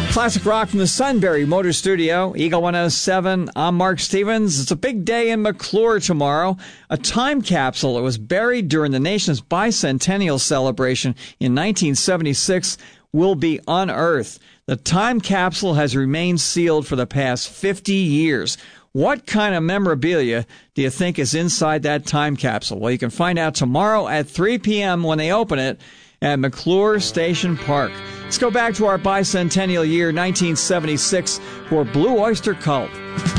Classic rock from the Sunbury Motor Studio, Eagle 107. I'm Mark Stevens. It's a big day in McClure tomorrow. A time capsule that was buried during the nation's bicentennial celebration in 1976 will be unearthed. The time capsule has remained sealed for the past 50 years. What kind of memorabilia do you think is inside that time capsule? Well, you can find out tomorrow at 3 p.m. when they open it at McClure Station Park. Let's go back to our bicentennial year, 1976, for Blue Oyster Cult.